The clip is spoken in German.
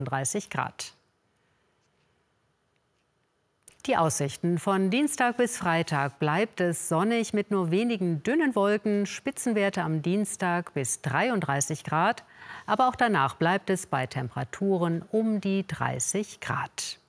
30 Grad. Die Aussichten: Von Dienstag bis Freitag bleibt es sonnig mit nur wenigen dünnen Wolken. Spitzenwerte am Dienstag bis 33 Grad. Aber auch danach bleibt es bei Temperaturen um die 30 Grad.